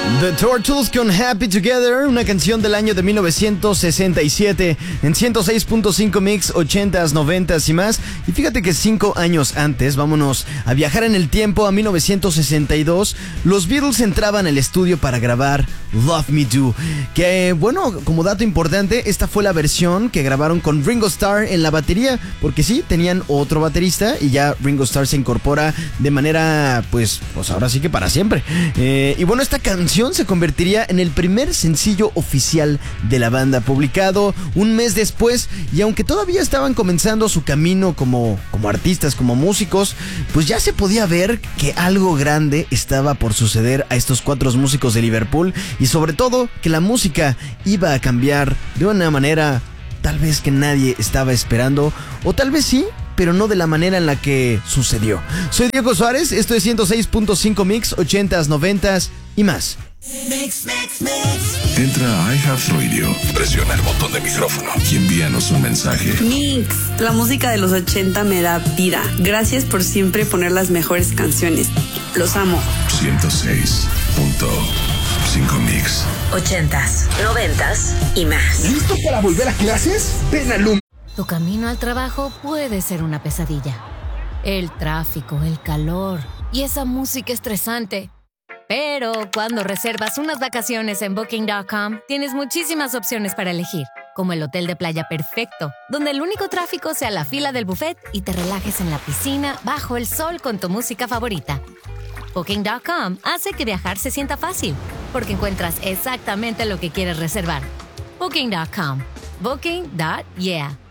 The Turtles con Happy Together, una canción del año de 1967 en 106.5 Mix, 80s, 90s y más. Y fíjate que 5 años antes, vámonos a viajar en el tiempo a 1962, los Beatles entraban al estudio para grabar Love Me Do. Que bueno, como dato importante, esta fue la versión que grabaron con Ringo Starr en la batería, porque sí, tenían otro baterista y ya Ringo Starr se incorpora de manera, pues ahora sí que para siempre. Y bueno, esta canción se convertiría en el primer sencillo oficial de la banda, publicado un mes después, y aunque todavía estaban comenzando su camino como artistas, como músicos, pues ya se podía ver que algo grande estaba por suceder a estos 4 músicos de Liverpool, y sobre todo que la música iba a cambiar de una manera tal vez que nadie estaba esperando, o tal vez sí, pero no de la manera en la que sucedió. Soy Diego Suárez, esto es 106.5 Mix, 80s, 90s y más. Mix. Entra a iHeartRadio, presiona el botón de micrófono y envíanos un mensaje. Mix, la música de los 80 me da vida. Gracias por siempre poner las mejores canciones. Los amo. 106.5 Mix. 80s, 90s y más. ¿Listo para volver a clases? Ven a Lum. Tu camino al trabajo puede ser una pesadilla. El tráfico, el calor y esa música estresante. Pero cuando reservas unas vacaciones en Booking.com, tienes muchísimas opciones para elegir, como el hotel de playa perfecto, donde el único tráfico sea la fila del buffet y te relajes en la piscina bajo el sol con tu música favorita. Booking.com hace que viajar se sienta fácil, porque encuentras exactamente lo que quieres reservar. Booking.com. Booking.yeah.